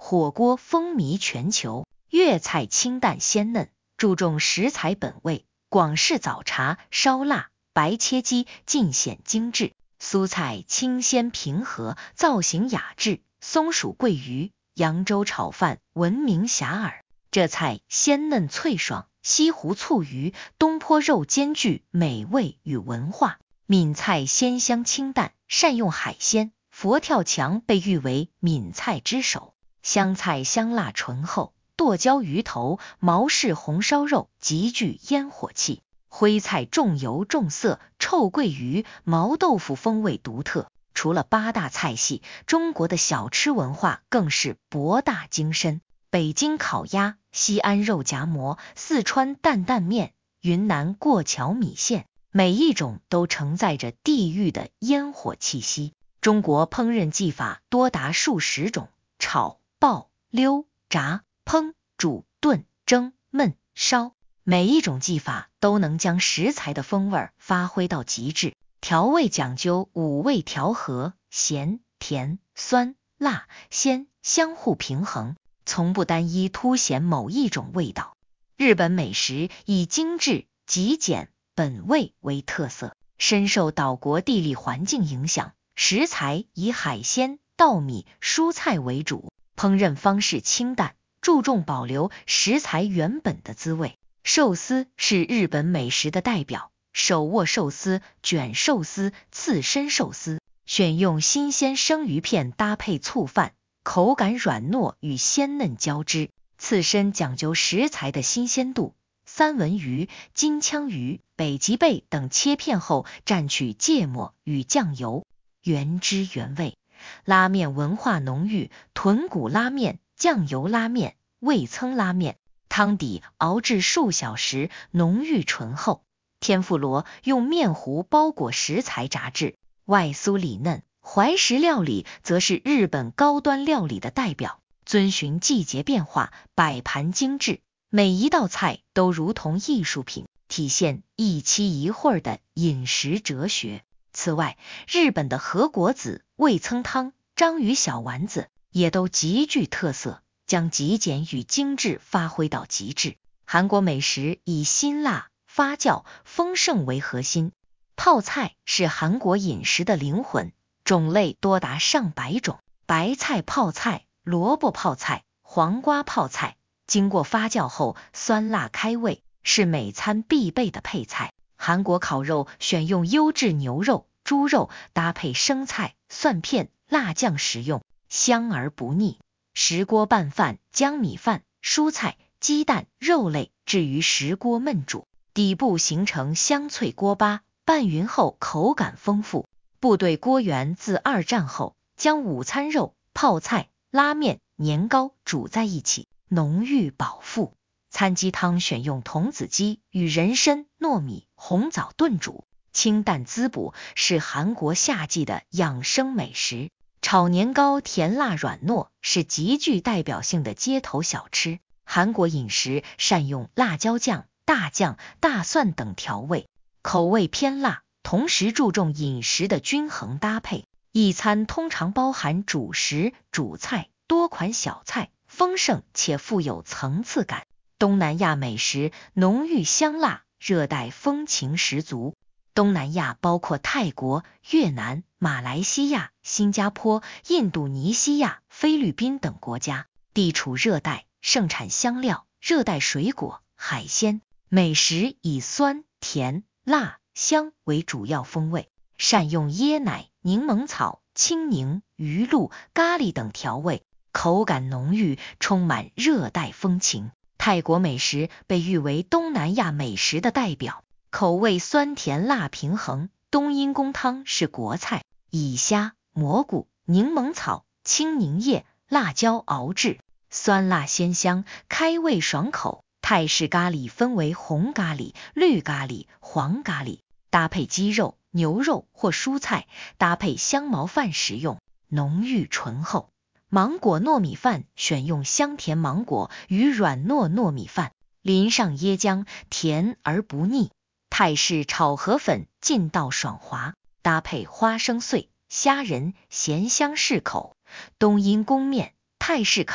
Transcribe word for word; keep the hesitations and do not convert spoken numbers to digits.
火锅风靡全球。粤菜清淡鲜嫩，注重食材本味。广式早茶烧腊、白切鸡尽显精致。苏菜清鲜平和，造型雅致。松鼠桂鱼、扬州炒饭闻名遐迩。这菜鲜嫩脆爽，西湖醋鱼、东坡肉兼具美味与文化。闽菜鲜香清淡，善用海鲜。佛跳墙被誉为闽菜之首。湘菜香辣醇厚，剁椒鱼头、毛氏红烧肉极具烟火气。徽菜重油重色，臭鳜鱼、毛豆腐风味独特。除了八大菜系，中国的小吃文化更是博大精深。北京烤鸭、西安肉夹馍、四川担担面、云南过桥米线，每一种都承载着地域的烟火气息。中国烹饪技法多达数十种，炒、爆、溜、炸、烹、煮、炖、蒸、焖、烧，每一种技法都能将食材的风味发挥到极致。调味讲究五味调和，咸、甜、酸、辣、鲜相互平衡，从不单一凸显某一种味道。日本美食以精致、极简、本味为特色，深受岛国地理环境影响，食材以海鲜、稻米、蔬菜为主，烹饪方式清淡，注重保留食材原本的滋味。寿司是日本美食的代表，手握寿司、卷寿司、刺身寿司，选用新鲜生鱼片搭配醋饭，口感软糯与鲜嫩交织。刺身讲究食材的新鲜度，三文鱼、金枪鱼、北极贝等切片后蘸取芥末与酱油，原汁原味。拉面文化浓郁，豚骨拉面、酱油拉面、味噌拉面，汤底熬制数小时，浓郁醇厚。天妇罗用面糊包裹食材炸制，外酥里嫩。怀石料理则是日本高端料理的代表，遵循季节变化，摆盘精致，每一道菜都如同艺术品，体现一期一会儿的饮食哲学。此外，日本的和果子、味噌汤、章鱼小丸子也都极具特色，将极简与精致发挥到极致。韩国美食以辛辣、发酵、丰盛为核心，泡菜是韩国饮食的灵魂，种类多达上百种。白菜泡菜、萝卜泡菜、黄瓜泡菜，经过发酵后酸辣开胃，是每餐必备的配菜。韩国烤肉选用优质牛肉、猪肉，搭配生菜、蒜片、辣酱食用，香而不腻。石锅拌饭将米饭、蔬菜、鸡蛋、肉类置于石锅焖煮，底部形成香脆锅巴，拌匀后口感丰富。部队锅源自二战后，将午餐肉、泡菜、拉面、年糕煮在一起，浓郁饱腹。餐鸡汤选用童子鸡与人参、糯米、红枣炖煮，清淡滋补，是韩国夏季的养生美食。炒年糕甜辣软糯，是极具代表性的街头小吃。韩国饮食善用辣椒酱、大酱、大蒜等调味，口味偏辣，同时注重饮食的均衡搭配。一餐通常包含主食、主菜、多款小菜，丰盛且富有层次感。东南亚美食浓郁香辣，热带风情十足。东南亚包括泰国、越南、马来西亚、新加坡、印度尼西亚、菲律宾等国家，地处热带，盛产香料、热带水果、海鲜。美食以酸、甜、辣、香为主要风味，善用椰奶、柠檬草、青柠、鱼露、咖喱等调味，口感浓郁，充满热带风情。泰国美食被誉为东南亚美食的代表，口味酸甜辣平衡。冬阴功汤是国菜，以虾、蘑菇、柠檬草、青柠叶、辣椒熬制，酸辣鲜香，开胃爽口。泰式咖喱分为红咖喱、绿咖喱、黄咖喱，搭配鸡肉、牛肉或蔬菜，搭配香茅饭食用，浓郁醇厚。芒果糯米饭选用香甜芒果与软糯糯米饭，淋上椰浆，甜而不腻。泰式炒河粉劲道爽滑，搭配花生碎、虾仁，咸香适口。冬阴功面，泰式